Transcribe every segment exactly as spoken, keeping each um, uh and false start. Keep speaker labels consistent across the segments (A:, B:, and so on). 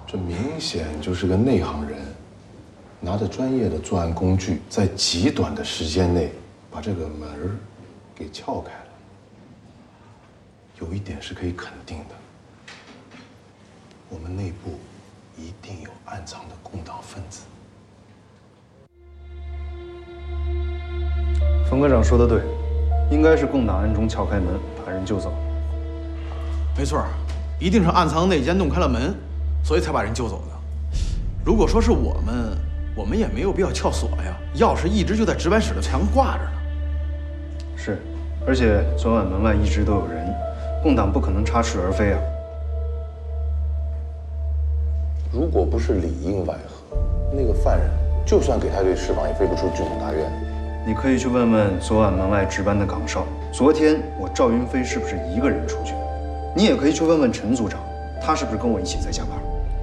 A: 这明显就是个内行人，拿着专业的作案工具，在极短的时间内把这个门儿给撬开了。有一点是可以肯定的，我们内部一定有暗藏的共党分子。
B: 冯科长说的对，应该是共党暗中撬开门，把人救走。
C: 没错，一定是暗藏内奸，弄开了门，所以才把人救走的。如果说是我们，我们也没有必要撬锁呀，钥匙一直就在值班室的墙挂着呢。
B: 是，而且昨晚门外一直都有人，共党不可能插翅而飞啊。
A: 如果不是里应外合，那个犯人就算给他队释放，也飞不出剧总大院。
B: 你可以去问问昨晚门外值班的岗哨，昨天我赵云飞是不是一个人出去？你也可以去问问陈组长，他是不是跟我一起在加班？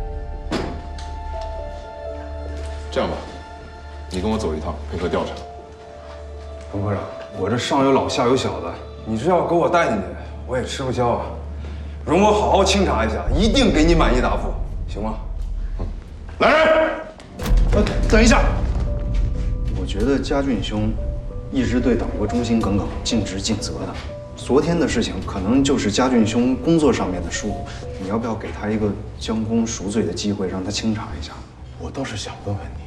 D: 这样吧，你跟我走一趟，配合调查。
E: 冯科长，我这上有老下有小的，你这要给我带进去，我也吃不消啊。容我好好清查一下，一定给你满意答复，行吗？
D: 嗯，来人！
B: 呃，等一下。我觉得家俊兄一直对党国忠心耿耿、尽职尽责的。昨天的事情可能就是家俊兄工作上面的疏忽，你要不要给他一个将功赎罪的机会，让他清查一下？
A: 我倒是想问问你。